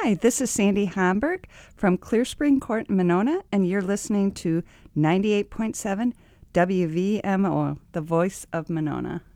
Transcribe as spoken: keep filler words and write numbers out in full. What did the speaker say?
Hi, this is Sandy Hamburg from Clear Spring Court in Monona, and you're listening to ninety-eight point seven W V M O, the voice of Monona.